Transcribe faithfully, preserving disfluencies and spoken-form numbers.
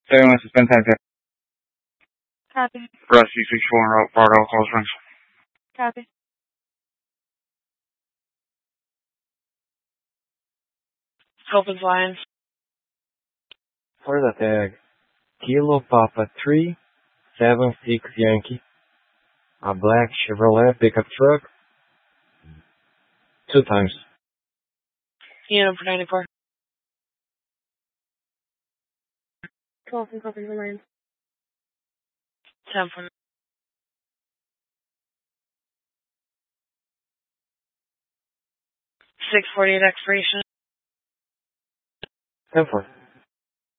Everyone suspend time. Copy. Russ, U sixty-four en route, Bardo, Cold Springs. Copy. Open Lions. For the tag, Kilo Papa three seven six Yankee, a black Chevrolet pickup truck, two times. Unit for ninety-four. twelve and Copy for Lions. ten for six forty-eight expiration. ten four.